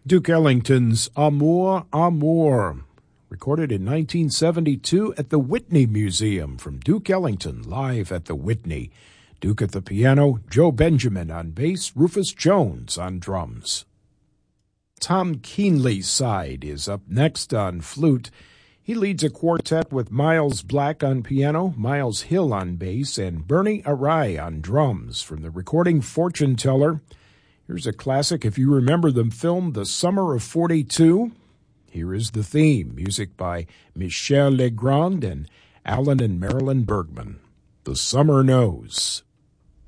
Duke Ellington's Amour, Amour, recorded in 1972 at the Whitney Museum from Duke Ellington, live at the Whitney. Duke at the piano, Joe Benjamin on bass, Rufus Jones on drums. Tom Keenley's side is up next on flute. He leads a quartet with Miles Black on piano, Miles Hill on bass, and Bernie Arai on drums from the recording Fortune Teller. Here's a classic if you remember the film The Summer of 42. Here is the theme, music by Michel Legrand and Alan and Marilyn Bergman. The Summer Knows.